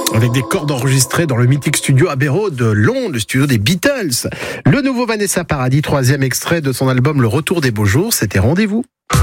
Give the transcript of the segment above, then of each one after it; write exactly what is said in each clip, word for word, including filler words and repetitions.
Avec des cordes enregistrées dans le mythique studio Abbey Road de Londres, le studio des Beatles. Le nouveau Vanessa Paradis, troisième extrait de son album Le Retour des Beaux Jours, c'était Rendez-vous.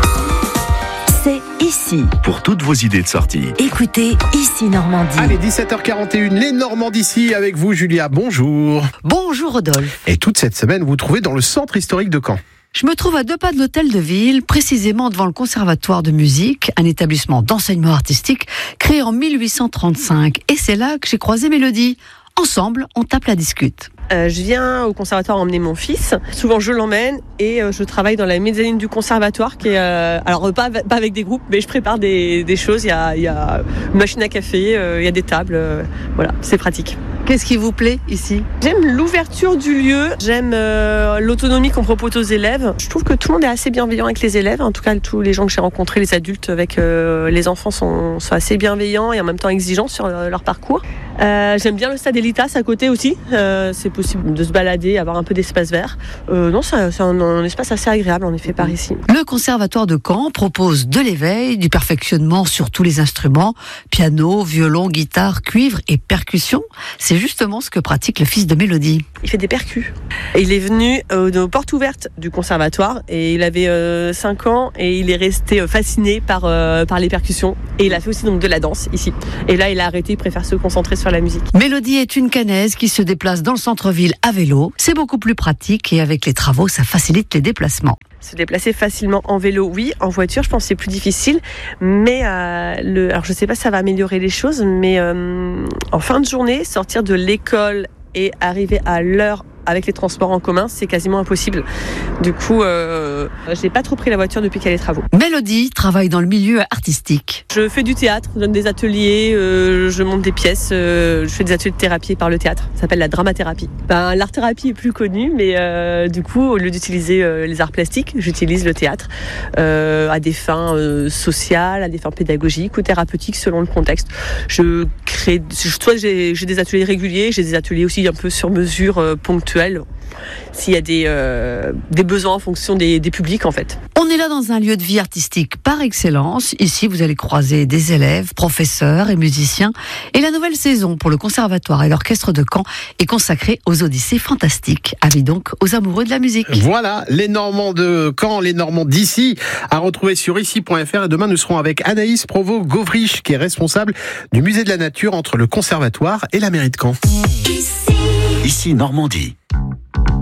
C'est ici. Pour toutes vos idées de sortie. Écoutez Ici Normandie. Allez, dix-sept heures quarante et une, les Normands d'ici avec vous, Julia. Bonjour. Bonjour Rodolphe. Et toute cette semaine, vous vous trouvez dans le centre historique de Caen. Je me trouve à deux pas de l'hôtel de ville, précisément devant le Conservatoire de musique, un établissement d'enseignement artistique créé en mille huit cent trente-cinq. Et c'est là que j'ai croisé Mélodie. Ensemble, on tape la discute. Euh, je viens au conservatoire emmener mon fils. Souvent, je l'emmène et euh, je travaille dans la mezzanine du conservatoire. Qui est, euh, alors, pas, pas avec des groupes, mais je prépare des, des choses. Il y a, il y a une machine à café, euh, il y a des tables. Euh, voilà, c'est pratique. Qu'est-ce qui vous plaît ici ? J'aime l'ouverture du lieu. J'aime euh, l'autonomie qu'on propose aux élèves. Je trouve que tout le monde est assez bienveillant avec les élèves. En tout cas, tous les gens que j'ai rencontrés, les adultes avec euh, les enfants sont, sont assez bienveillants et en même temps exigeants sur euh, leur parcours. Euh, j'aime bien le stade Elitas à côté aussi. Euh, c'est possible de se balader, avoir un peu d'espace vert. Euh, non, c'est, c'est un, un espace assez agréable en effet par ici. Le Conservatoire de Caen propose de l'éveil, du perfectionnement sur tous les instruments, piano, violon, guitare, cuivre et percussion. C'est justement ce que pratique le fils de Mélodie. Il fait des percus. Et il est venu euh, aux portes ouvertes du conservatoire et il avait euh, cinq ans et il est resté euh, fasciné par, euh, par les percussions. Et il a fait aussi donc de la danse ici. Et là, il a arrêté, il préfère se concentrer sur la musique. Mélodie est une Caennaise qui se déplace dans le centre-ville à vélo. C'est beaucoup plus pratique et avec les travaux, ça facilite les déplacements. Se déplacer facilement en vélo, oui. En voiture, je pense que c'est plus difficile. Mais euh, le, alors je ne sais pas si ça va améliorer les choses, mais euh, en fin de journée, sortir de l'école et arriver à l'heure avec les transports en commun, c'est quasiment impossible. Du coup, euh, j'ai pas trop pris la voiture depuis qu'il y a les travaux. Mélodie travaille dans le milieu artistique. Je fais du théâtre, je donne des ateliers, euh, je monte des pièces, euh, je fais des ateliers de thérapie par le théâtre. Ça s'appelle la dramathérapie. Ben, l'art-thérapie est plus connue, mais euh, du coup, au lieu d'utiliser euh, les arts plastiques, j'utilise le théâtre euh, à des fins euh, sociales, à des fins pédagogiques ou thérapeutiques selon le contexte. Je crée, soit j'ai, j'ai des ateliers réguliers, j'ai des ateliers aussi un peu sur mesure, euh, ponctuels. S'il y a des, euh, des besoins en fonction des, des publics en fait. On est là dans un lieu de vie artistique par excellence. Ici, vous allez croiser des élèves, professeurs et musiciens. Et la nouvelle saison pour le Conservatoire et l'Orchestre de Caen est consacrée aux Odyssées fantastiques. Avis donc aux amoureux de la musique. Voilà, les Normands de Caen, les Normands d'ici, à retrouver sur ici point f r. Et demain, nous serons avec Anaïs Provost-Gauvrich, qui est responsable du Musée de la Nature entre le Conservatoire et la mairie de Caen. Ici Normandie.